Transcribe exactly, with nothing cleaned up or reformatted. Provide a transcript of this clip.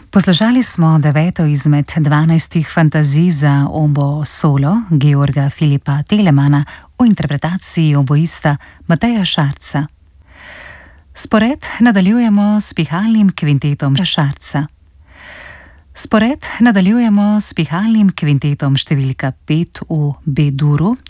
Poslušali smo deveto izmed dvanajstih fantazij za obo solo Georga Filipa Telemana v interpretaciji oboista Mateja Šarca. Spored nadaljujemo s pihalnim kvintetom Šarca. Spored nadaljujemo s pihalnim kvintetom številka pet v B-duru